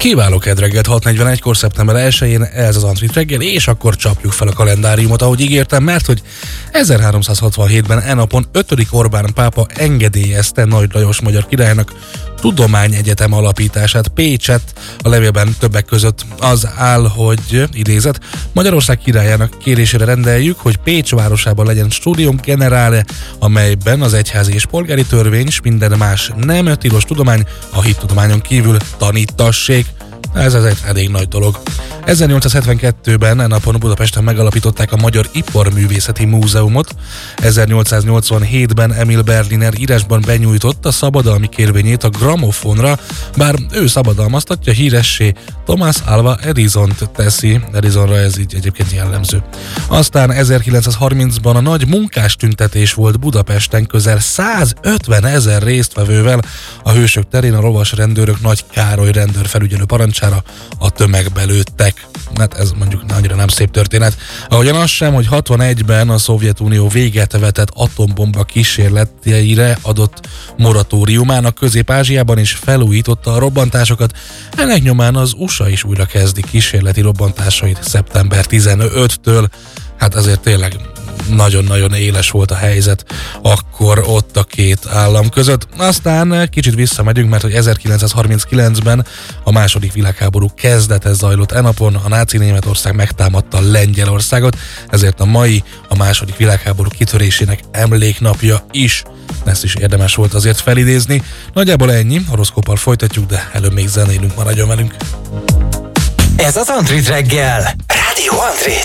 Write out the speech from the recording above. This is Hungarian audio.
Kiváló kedreggelt 6:41-kor szeptember 1-én, ez az Antrit reggel, és akkor csapjuk fel a kalendáriumot, ahogy ígértem, mert hogy 1367-ben e napon 5. Orbán pápa engedélyezte Nagy Lajos magyar királynak tudományegyetem alapítását Pécset. A levélben többek között az áll, hogy idézet, Magyarország királyának kérésére rendeljük, hogy Pécs városában legyen Studium Generale, amelyben az egyházi és polgári törvény és minden más nem tilos tudomány a hittudományon kívül tanítassék. Ez egy elég nagy dolog. 1872-ben e napon Budapesten megalapították a Magyar Iparművészeti Múzeumot. 1887-ben Emil Berliner írásban benyújtotta szabadalmi kérvényét a gramofonra, bár ő szabadalmaztatja, híressé Thomas Alva Edisont teszi. Edisonra ez így egyébként jellemző. Aztán 1930-ban a nagy munkástüntetés volt Budapesten közel 150 000 résztvevővel. A Hősök terén a lovas rendőrök Nagy Károly rendőrfelügyelő parancsára a tömegbe lőttek. Hát ez mondjuk annyira nem szép történet. Ahogyan az sem, hogy 61-ben a Szovjetunió véget vetett atombomba kísérleteire adott moratóriumának Közép-Ázsiában is felújította a robbantásokat. Ennek nyomán az USA is újra kezdi kísérleti robbantásait szeptember 15-től. Hát azért tényleg nagyon-nagyon éles volt a helyzet akkor ott a két állam között. Aztán kicsit visszamegyünk, mert hogy 1939-ben a második világháború kezdete zajlott e napon, a náci Németország megtámadta Lengyelországot, ezért a mai a második világháború kitörésének emléknapja is. Ezt is érdemes volt azért felidézni. Nagyjából ennyi, horoszkóppal folytatjuk, de előbb még zenélünk, maradjon velünk. Ez az Antrit reggel, Rádió Antrit.